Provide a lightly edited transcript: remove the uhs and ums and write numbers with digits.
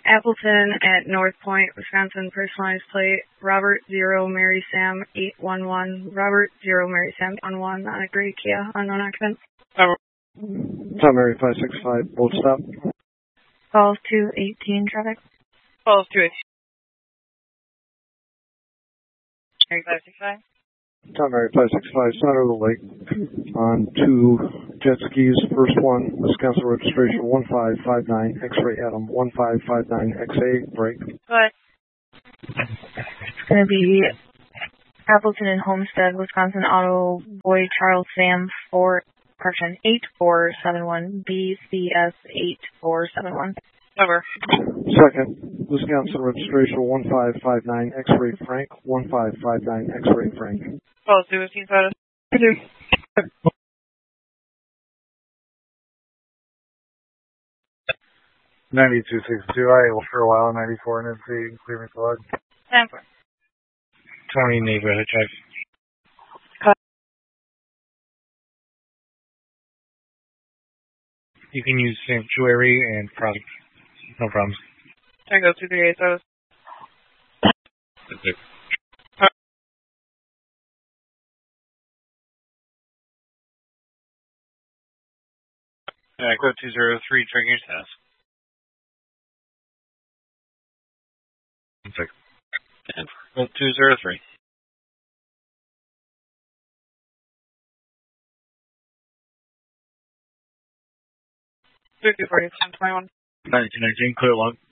Appleton at North Point, Wisconsin, personalized plate, Robert 0 Mary Sam 811, Robert 0 Mary Sam 11 on a gray Kia, unknown occupant. Tom Mary 565, both stop. Calls 218 traffic. Calls 218. Mary 565. Tom Mary 565, center of the lake on two jet skis. First one, Wisconsin registration 1559, X-ray Adam 1559XA, break. Go ahead. It's going to be Appleton and Homestead, Wisconsin, Auto Boy Charles Sam 8471, BCS 8471. Over. Second, Wisconsin registration 1559, X-ray Frank 1559, X-ray Frank. Calls 215 photos. 9262, I for a while, 94 NC, clearing log. 10-4. 20 neighborhood check. You can use Sanctuary and Product. No problems. Tango 238 photos. Okay. Code 203, trigger your task. 1 second. And code 203. Fifty 40, 1021. 1919, clear log.